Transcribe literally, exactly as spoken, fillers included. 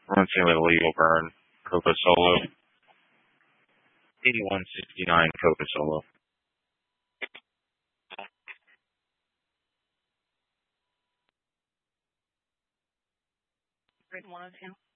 Run Simulator Legal Burn, Coco Solo, eighty-one sixty-nine Coco Solo. Written one oh two.